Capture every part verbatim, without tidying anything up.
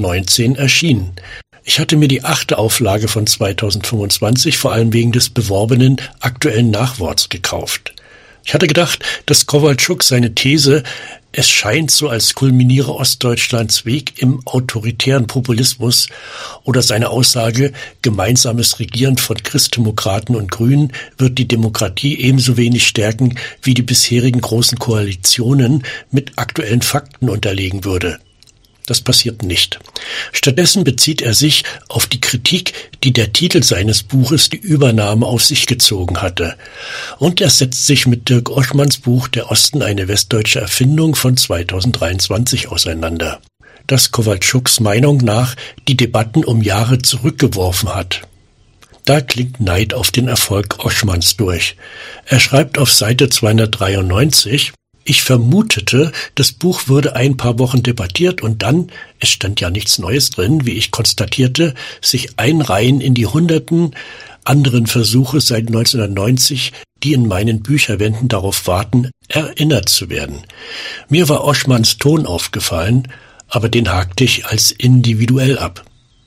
zweitausendneunzehn erschienen. Ich hatte mir die achte Auflage von zweitausendfünfundzwanzig vor allem wegen des beworbenen aktuellen Nachworts gekauft. Ich hatte gedacht, dass Kowalczuk seine These, es scheint so, als kulminiere Ostdeutschlands Weg im autoritären Populismus, oder seine Aussage, gemeinsames Regieren von Christdemokraten und Grünen wird die Demokratie ebenso wenig stärken, wie die bisherigen großen Koalitionen mit aktuellen Fakten unterlegen würde. Das passiert nicht. Stattdessen bezieht er sich auf die Kritik, die der Titel seines Buches Die Übernahme auf sich gezogen hatte. Und er setzt sich mit Dirk Oschmanns Buch Der Osten, eine westdeutsche Erfindung von zweitausenddreiundzwanzig auseinander, das Kowalczuks Meinung nach die Debatten um Jahre zurückgeworfen hat. Da klingt Neid auf den Erfolg Oschmanns durch. Er schreibt auf Seite zweihundertdreiundneunzig, ich vermutete, das Buch würde ein paar Wochen debattiert und dann, es stand ja nichts Neues drin, wie ich konstatierte, sich einreihen in die hunderten anderen Versuche seit neunzehnhundertneunzig, die in meinen Bücherwänden darauf warten, erinnert zu werden. Mir war Oschmanns Ton aufgefallen, aber den hakte ich als individuell ab.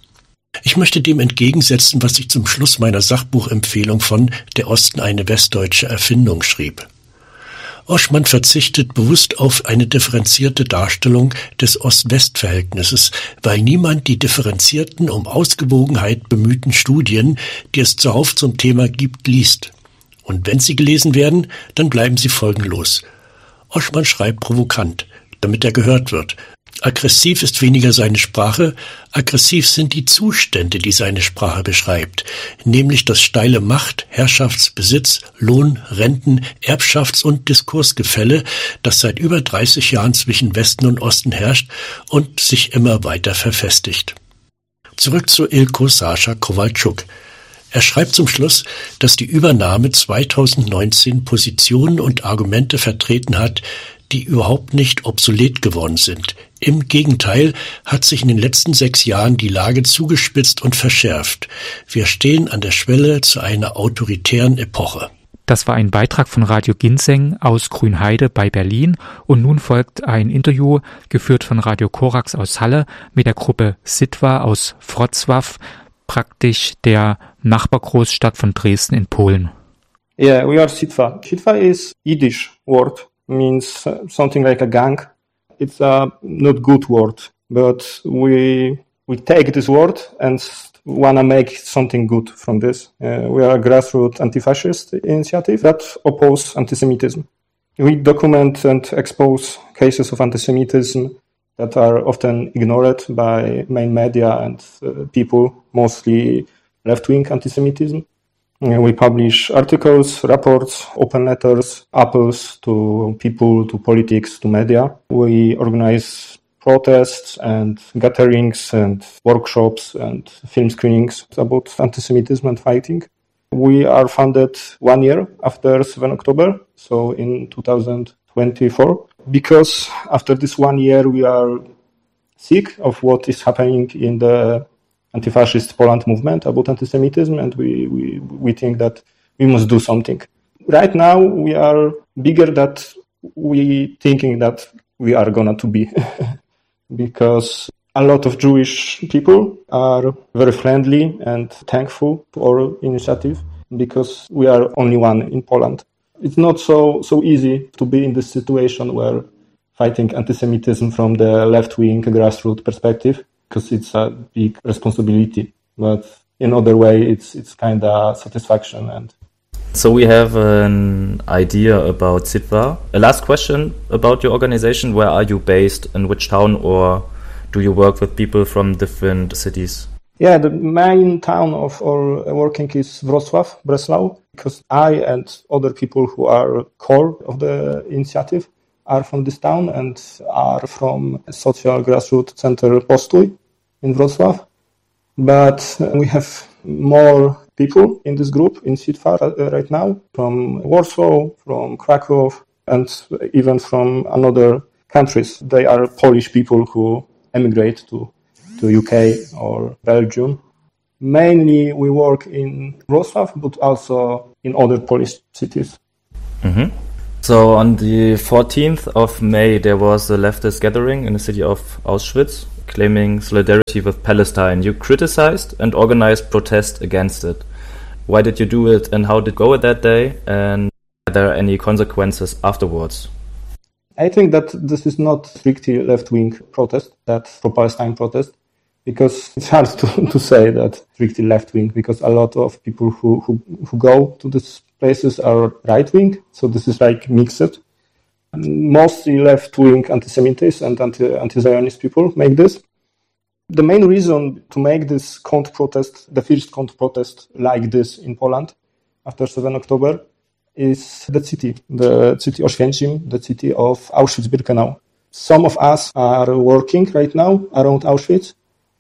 Ich möchte dem entgegensetzen, was ich zum Schluss meiner Sachbuchempfehlung von Der Osten, eine westdeutsche Erfindung schrieb. Oschmann verzichtet bewusst auf eine differenzierte Darstellung des Ost-West-Verhältnisses, weil niemand die differenzierten, um Ausgewogenheit bemühten Studien, die es zuhauf zum Thema gibt, liest. Und wenn sie gelesen werden, dann bleiben sie folgenlos. Oschmann schreibt provokant, damit er gehört wird. Aggressiv ist weniger seine Sprache, aggressiv sind die Zustände, die seine Sprache beschreibt, nämlich das steile Macht-, Herrschafts-, Besitz-, Lohn-, Renten-, Erbschafts- und Diskursgefälle, das seit über dreißig Jahren zwischen Westen und Osten herrscht und sich immer weiter verfestigt. Zurück zu Ilko Sascha Kowalczuk. Er schreibt zum Schluss, dass die Übernahme zweitausendneunzehn Positionen und Argumente vertreten hat, die überhaupt nicht obsolet geworden sind. Im Gegenteil hat sich in den letzten sechs Jahren die Lage zugespitzt und verschärft. Wir stehen an der Schwelle zu einer autoritären Epoche. Das war ein Beitrag von Radio Ginseng aus Grünheide bei Berlin und nun folgt ein Interview, geführt von Radio Korax aus Halle mit der Gruppe Sitwa aus Wrocław, praktisch der Nachbargroßstadt von Dresden in Polen. Yeah, we are Sitwa. Sitwa is Yiddish word, means something like a gang. It's a not good word, but we we take this word and wanna make something good from this. Uh, we are a grassroots anti-fascist initiative that oppose anti-Semitism. We document and expose cases of anti-Semitism that are often ignored by main media and uh, people, mostly left-wing anti-Semitism. Uh, we publish articles, reports, open letters, appels to people, to politics, to media. We organize protests and gatherings and workshops and film screenings about anti-Semitism and fighting. We are founded one year after seventh of October, so in two thousand twenty-four, because after this one year we are sick of what is happening in the anti-fascist Poland movement about anti-Semitism, and we, we, we think that we must do something. Right now we are bigger than we thinking that we are gonna to be. Because a lot of Jewish people are very friendly and thankful to our initiative, because we are only one in Poland. It's not so, so easy to be in this situation where fighting anti-Semitism from the left-wing grassroots perspective, because it's a big responsibility. But in other way, it's it's kind of satisfaction. And so we have an idea about Sitwa. A last question about your organization. Where are you based? In which town? Or do you work with people from different cities? Yeah, the main town of our working is Wrocław, Breslau, because I and other people who are core of the initiative are from this town and are from social grassroots center Postój in Wrocław. But we have more people in this group in Sitwa right now, from Warsaw, from Krakow, and even from another countries. They are Polish people who emigrate to, to U K or Belgium. Mainly we work in Wrocław, but also in other Polish cities. Mm-hmm. So on the fourteenth of May, there was a leftist gathering in the city of Auschwitz. claiming solidarity with Palestine. You criticized and organized protest against it. Why did you do it, and how did it go that day, and are there any consequences afterwards? I think that this is not strictly left-wing protest, that pro-Palestine protest, because it's hard to, to say that strictly left-wing, because a lot of people who, who, who go to these places are right-wing, so this is like mixed. Mostly left-wing anti-Semites and anti- anti-Zionist people make this. The main reason to make this counter-protest, the first counter-protest like this in Poland after seventh of October, is the city, the city Oświęcim, the city of Auschwitz-Birkenau. Some of us are working right now around Auschwitz,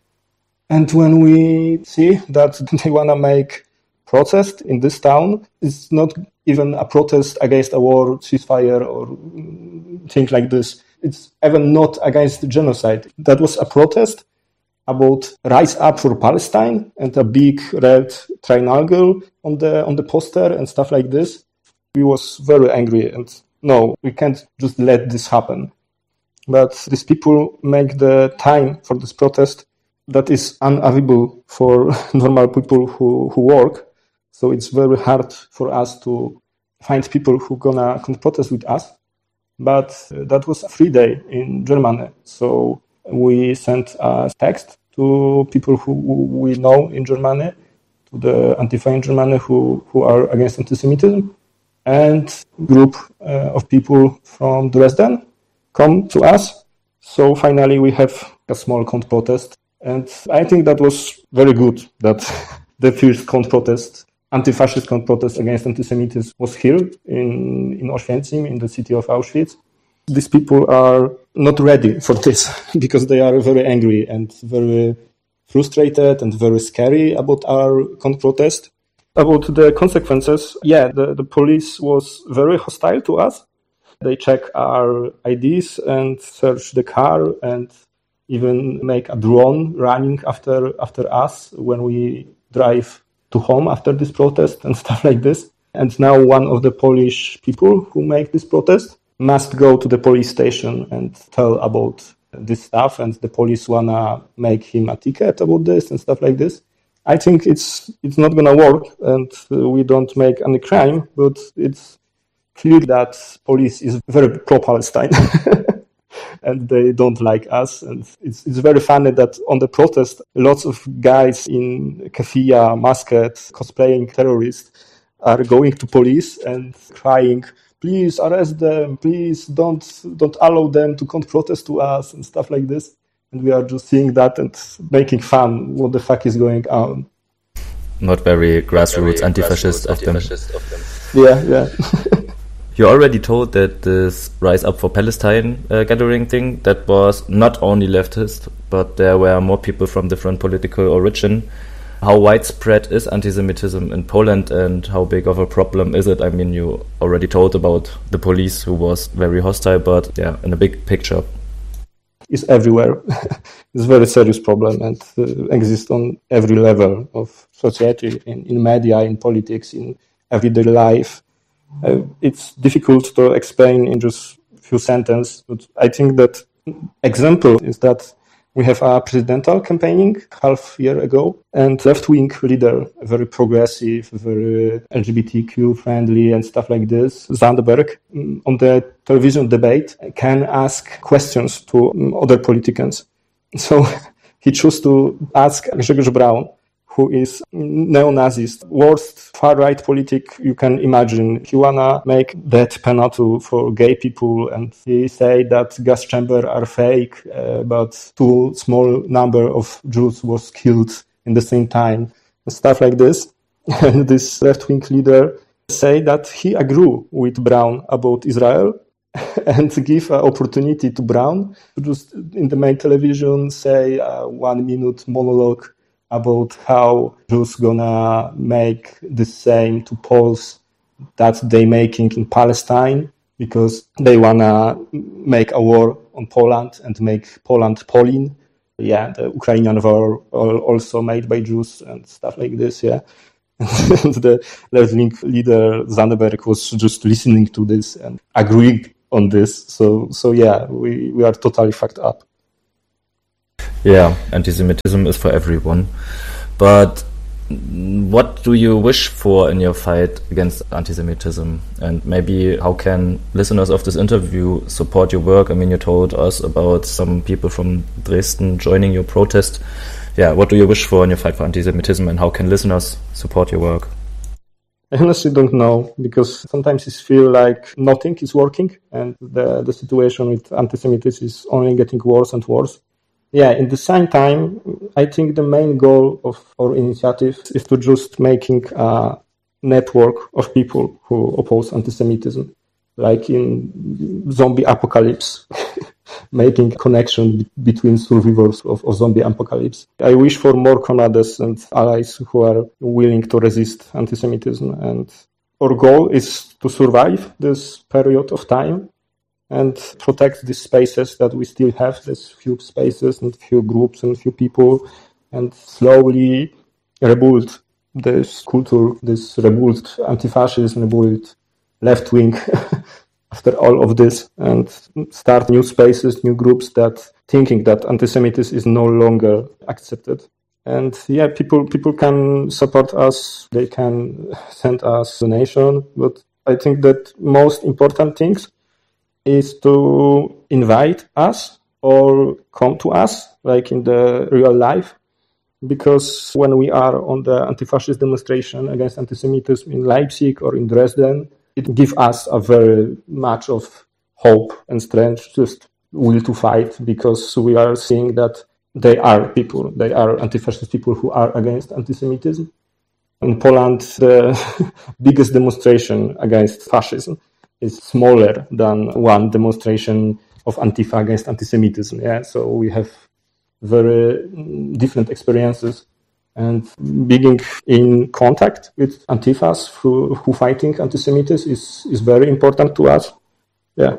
and when we see that they want to make protest in this town, it's not even a protest against a war, ceasefire, or things like this. It's even not against genocide. That was a protest about Rise Up for Palestine and a big red triangle on the on the poster and stuff like this. We was very angry and no, we can't just let this happen. But these people make the time for this protest that is unavailable for normal people who, who work. So it's very hard for us to find people who gonna come protest with us. But uh, that was a free day in Germany. So we sent a text to people who, who we know in Germany, to the Antifa in Germany who, who are against anti-Semitism, and group uh, of people from Dresden come to us. So finally we have a small counter protest. And I think that was very good that the first counter protest, anti-fascist counter protest against anti-Semitism was here in, in Oświęcim, in the city of Auschwitz. These people are not ready for this because they are very angry and very frustrated and very scary about our counter protest. About the consequences, yeah, the, the police was very hostile to us. They check our I Ds and search the car and even make a drone running after after us when we drive to home after this protest and stuff like this. And now one of the Polish people who make this protest must go to the police station and tell about this stuff, and the police wanna make him a ticket about this and stuff like this. I think it's it's not gonna work, and uh, we don't make any crime, but it's clear that police is very pro-Palestine and they don't like us. And it's it's very funny that on the protest, lots of guys in keffiyeh, masked, cosplaying terrorists are going to police and crying, please arrest them, please don't don't allow them to come protest to us and stuff like this. And we are just seeing that and making fun. What the fuck is going on? Not very grassroots, very anti-fascist, anti-fascist of, them. of them. Yeah, yeah. You already told that this Rise Up for Palestine uh, gathering thing, that was not only leftist, but there were more people from different political origin. How widespread is anti-Semitism in Poland, and how big of a problem is it? I mean, you already told about the police who was very hostile, but yeah, in a big picture. Is everywhere. It's a very serious problem and uh, exists on every level of society, in, in media, in politics, in everyday life. Uh, it's difficult to explain in just few sentences, but I think that example is that we have a presidential campaigning half year ago, and left-wing leader, very progressive, very L G B T Q friendly and stuff like this, Zandberg, on the television debate can ask questions to other politicians. So he chose to ask Grzegorz Braun, who is neo-Nazist, worst far-right politic you can imagine. He wanna make death penalty for gay people, and he say that gas chamber are fake, uh, but too small number of Jews was killed in the same time, and stuff like this. And this left-wing leader say that he agree with Braun about Israel and give an opportunity to Braun to just in the main television say a one-minute monologue about how Jews gonna make the same to Poles that they making in Palestine, because they wanna make a war on Poland and make Poland Polin. Yeah, the Ukrainian war also made by Jews and stuff like this, yeah. And the left-wing leader Zandberg was just listening to this and agreeing on this. So, so yeah, we, we are totally fucked up. Yeah, anti-Semitism is for everyone. But what do you wish for in your fight against anti-Semitism? And maybe how can listeners of this interview support your work? I mean, you told us about some people from Dresden joining your protest. Yeah, what do you wish for in your fight for anti-Semitism, and how can listeners support your work? I honestly don't know, because sometimes it feels like nothing is working and the, the situation with anti-Semitism is only getting worse and worse. Yeah, in the same time, I think the main goal of our initiative is to just making a network of people who oppose anti-Semitism, like in zombie apocalypse, making connection be- between survivors of, of zombie apocalypse. I wish for more comrades and allies who are willing to resist anti-Semitism. And our goal is to survive this period of time and protect these spaces that we still have, these few spaces and few groups and few people, and slowly rebuild this culture, this rebuild anti-fascism, rebuild left-wing after all of this, and start new spaces, new groups that thinking that anti-Semitism is no longer accepted. And yeah, people people can support us, they can send us donation, but I think that most important things is to invite us or come to us, like in the real life. Because when we are on the anti-fascist demonstration against anti-Semitism in Leipzig or in Dresden, it gives us a very much of hope and strength, just will to fight, because we are seeing that they are people, they are anti-fascist people who are against anti-Semitism. In Poland, the biggest demonstration against fascism is smaller than one demonstration of Antifa against anti-Semitism. Yeah, so we have very different experiences, and being in contact with Antifas who who fighting anti-Semitism is is very important to us. Yeah.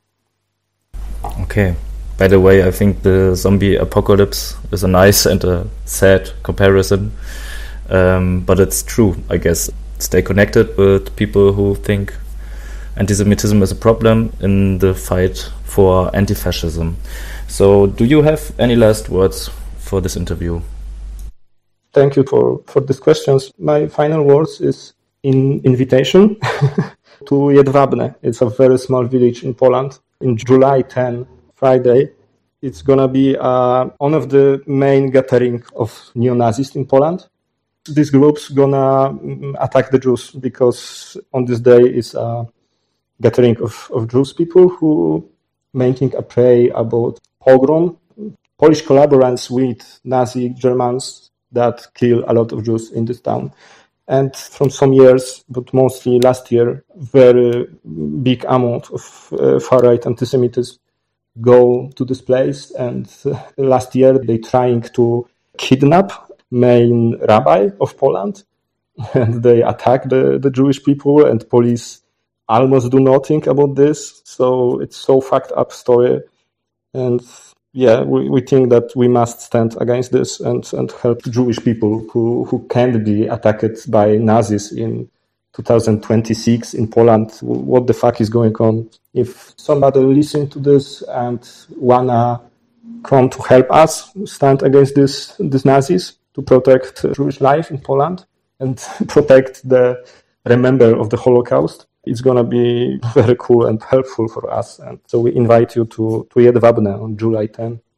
Okay. By the way, I think the zombie apocalypse is a nice and a sad comparison, um, but it's true, I guess. Stay connected with people who think anti-Semitism is a problem in the fight for anti-fascism. So, do you have any last words for this interview? Thank you for, for these questions. My final words is in invitation to Jedwabne. It's a very small village in Poland. In July tenth, Friday, it's gonna be uh, one of the main gathering of neo-Nazis in Poland. These groups gonna attack the Jews, because on this day is a gathering of, of Jewish people who making a prey about pogrom, Polish collaborations with Nazi Germans that kill a lot of Jews in this town. And from some years, but mostly last year, very big amount of uh, far-right anti-Semitism go to this place. And uh, last year, they trying to kidnap main rabbi of Poland, and they attack the, the Jewish people, and police almost do nothing about this. So it's so fucked up story. And yeah, we, we think that we must stand against this and, and help Jewish people who, who can't be attacked by Nazis in two thousand twenty-six in Poland. What the fuck is going on? If somebody listen to this and wanna come to help us stand against this, these Nazis to protect Jewish life in Poland and protect the remember of the Holocaust, it's going to be very cool and helpful for us. And so we invite you to, to Jedwabne on July tenth.